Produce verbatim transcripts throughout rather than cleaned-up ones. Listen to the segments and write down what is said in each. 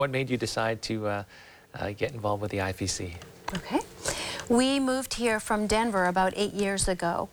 What made you decide to uh, uh, get involved with the I V C? Okay. We moved here from Denver about eight years ago,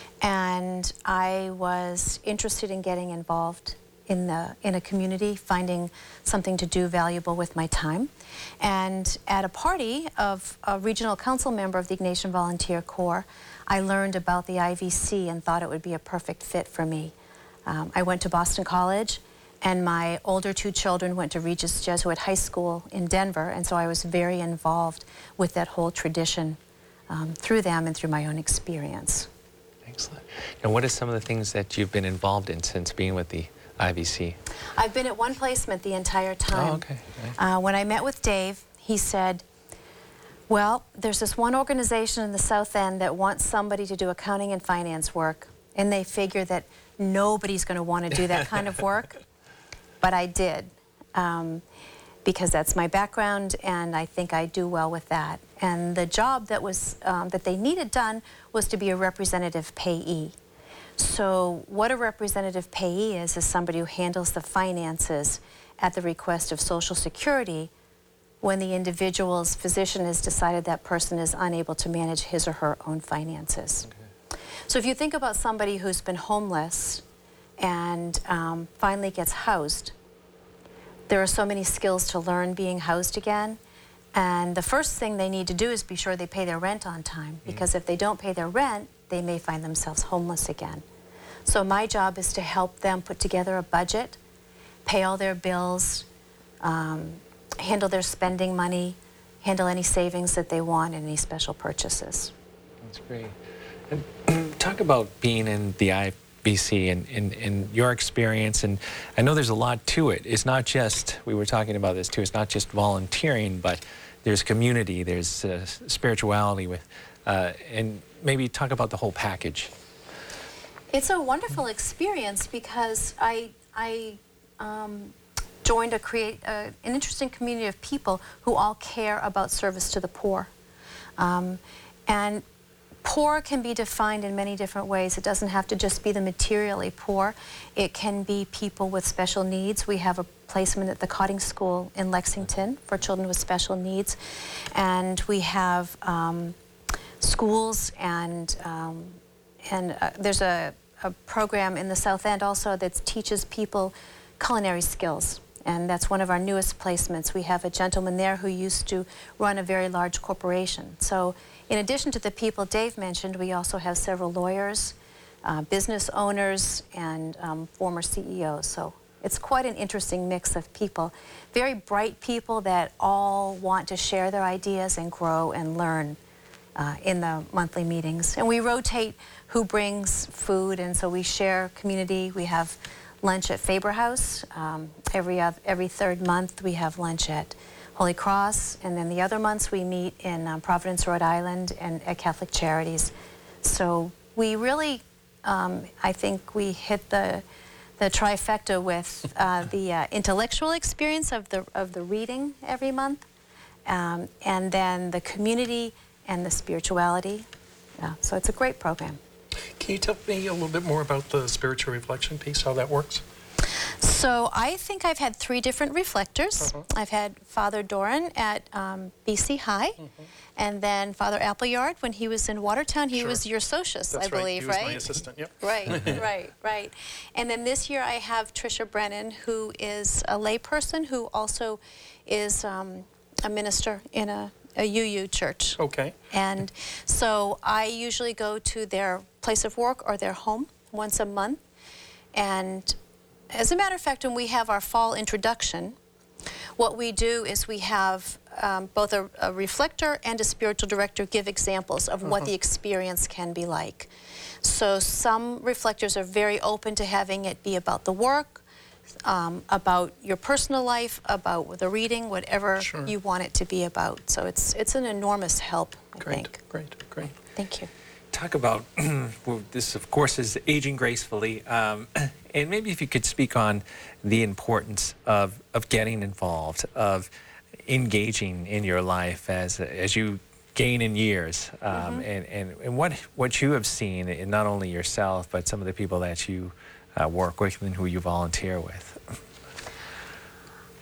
and I was interested in getting involved in the in a community, finding something to do valuable with my time. And at a party of a regional council member of the Ignatian Volunteer Corps, I learned about the I V C and thought it would be a perfect fit for me. Um, I went to Boston College, and my older two children went to Regis Jesuit High School in Denver, and so I was very involved with that whole tradition um, through them and through my own experience. Excellent. And what are some of the things that you've been involved in since being with the I V C? I've been at one placement the entire time. Oh, okay. Nice. Uh, when I met with Dave, he said, well, there's this one organization in the South End that wants somebody to do accounting and finance work, and they figure that nobody's going to want to do that kind of work. But I did, um, because that's my background, and I think I do well with that. And the job that was um, that they needed done was to be a representative payee. So what a representative payee is is somebody who handles the finances at the request of Social Security when the individual's physician has decided that person is unable to manage his or her own finances. Okay. So if you think about somebody who's been homeless and um, finally gets housed, there are so many skills to learn being housed again. And the first thing they need to do is be sure they pay their rent on time, because mm. if they don't pay their rent, they may find themselves homeless again. So my job is to help them put together a budget, pay all their bills, um, handle their spending money, handle any savings that they want, and any special purchases. That's great. And talk about being in the I V C and, and, and your experience, and I know there's a lot to it. It's not just, we were talking about this too, it's not just volunteering, but there's community, there's uh, spirituality, with, uh, and maybe talk about the whole package. It's a wonderful experience because I, I um, joined a create, uh, an interesting community of people who all care about service to the poor. Um, and poor can be defined in many different ways. It doesn't have to just be the materially poor. It can be people with special needs. We have a placement at the Cotting School in Lexington for children with special needs. And we have um, schools, and, um, and uh, there's a, a program in the South End also that teaches people culinary skills. And that's one of our newest placements. We have a gentleman there who used to run a very large corporation. So in addition to the people Dave mentioned, we also have several lawyers, uh, business owners, and um, former C E Os. So it's quite an interesting mix of people. Very bright people that all want to share their ideas and grow and learn uh, in the monthly meetings. And we rotate who brings food, and so we share community. We have lunch at Faber House. Um, every, uh, every third month we have lunch at Holy Cross, and then the other months we meet in um, Providence, Rhode Island, and at Catholic Charities. So we really, um, I think we hit the, the trifecta with uh, the uh, intellectual experience of the, of the reading every month, um, and then the community and the spirituality. Yeah, so it's a great program. Can you tell me a little bit more about the spiritual reflection piece, how that works? So I think I've had three different reflectors. Uh-huh. I've had Father Doran at um, B C High, uh-huh. and then Father Appleyard when he was in Watertown. He sure. was your socius, That's I believe, right? He was my assistant, yep. Right, right, right. And then this year I have Tricia Brennan, who is a layperson who also is um, a minister in a a U U church. Okay. And so I usually go to their place of work or their home once a month. And as a matter of fact, when we have our fall introduction, what we do is we have um, both a, a reflector and a spiritual director give examples of uh-huh. what the experience can be like. So some reflectors are very open to having it be about the work, Um, about your personal life, about the reading, whatever sure. you want it to be about. So it's it's an enormous help, I great, think. Great, great. Thank you. Talk about, well, this of course is Aging Gracefully, um, and maybe if you could speak on the importance of, of getting involved, of engaging in your life as, as you gain in years, um, mm-hmm. and, and, and what, what you have seen in not only yourself, but some of the people that you uh, work with and who you volunteer with.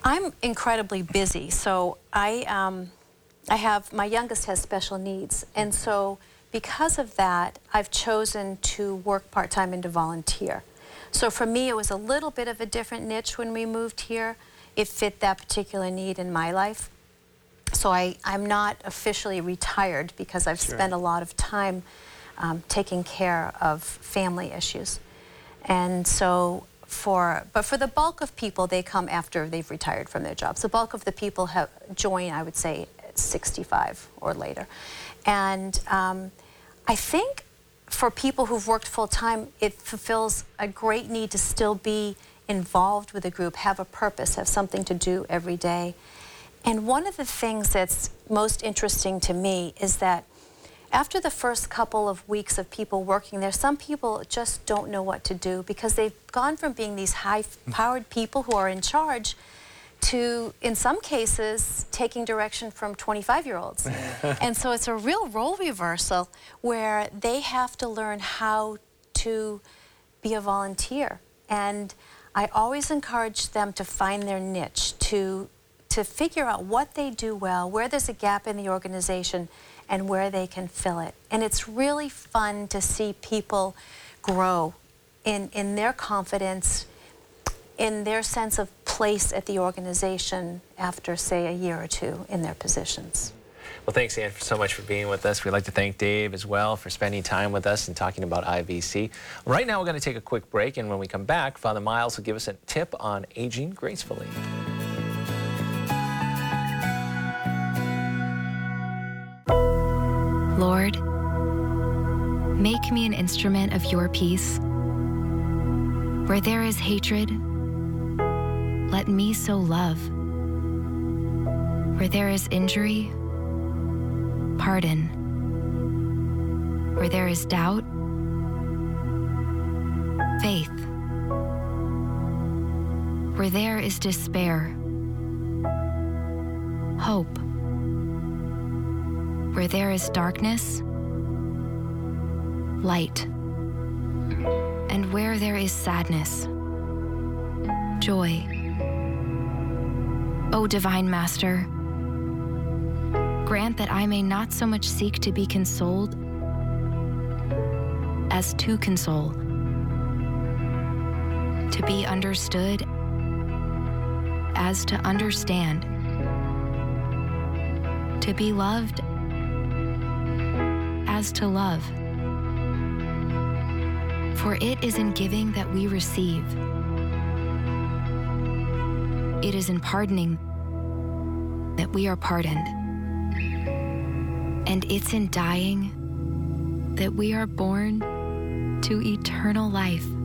I'm incredibly busy, so I, um, I have, my youngest has special needs, and so because of that, I've chosen to work part-time and to volunteer. So for me, it was a little bit of a different niche when we moved here. It fit that particular need in my life. So I, I'm not officially retired because I've Sure. spent a lot of time um, taking care of family issues. And so for, but for the bulk of people, they come after they've retired from their jobs. The bulk of the people have joined, I would say, at sixty-five or later. And um, I think for people who've worked full-time, it fulfills a great need to still be involved with a group, have a purpose, have something to do every day. And one of the things that's most interesting to me is that after the first couple of weeks of people working there, some people just don't know what to do because they've gone from being these high-powered people who are in charge to, in some cases, taking direction from twenty-five-year-olds. And so it's a real role reversal where they have to learn how to be a volunteer. And I always encourage them to find their niche, to, to figure out what they do well, where there's a gap in the organization, and where they can fill it. And it's really fun to see people grow in, in their confidence, in their sense of place at the organization after, say, a year or two in their positions. Well, thanks, Ann, so much for being with us. We'd like to thank Dave as well for spending time with us and talking about I V C. Right now, we're going to take a quick break, and when we come back, Father Miles will give us a tip on aging gracefully. Lord, make me an instrument of your peace. Where there is hatred, let me sow love. Where there is injury, pardon. Where there is doubt, faith. Where there is despair, hope. Where there is darkness, light. And where there is sadness, joy. O Divine Master, grant that I may not so much seek to be consoled as to console, to be understood as to understand, to be loved as to love. For it is in giving that we receive. It is in pardoning that we are pardoned. And it's in dying that we are born to eternal life.